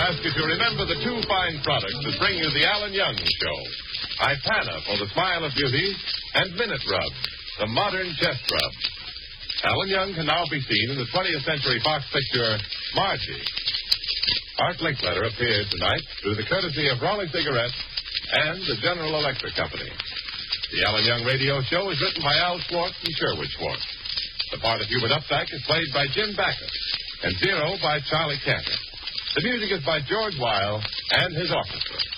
ask you to remember the two fine products that bring you the Alan Young Show. Ipana for the smile of beauty, and Minute Rub, the modern chest rub. Alan Young can now be seen in the 20th Century Fox picture, Margie. Art Linkletter appeared tonight through the courtesy of Raleigh Cigarettes and the General Electric Company. The Alan Young Radio Show is written by Al Schwartz and Sherwood Schwartz. The part of Hubert Upsack is played by Jim Backus, and Zero by Charlie Cantor. The music is by George Weil and his orchestra.